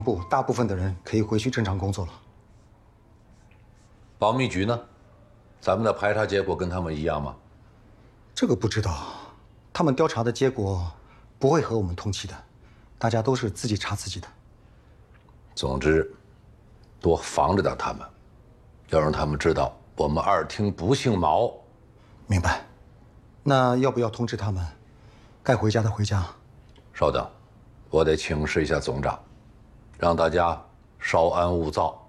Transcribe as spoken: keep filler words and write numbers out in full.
部大部分的人可以回去正常工作了。 保密局呢？咱们的排查结果跟他们一样吗？ 这个不知道，他们调查的结果不会和我们通气的，大家都是自己查自己的。 总之，多防着点他们，要让他们知道我们二厅不姓毛。 明白。那要不要通知他们，该回家的回家？ 稍等，我得请示一下总长，让大家稍安勿躁。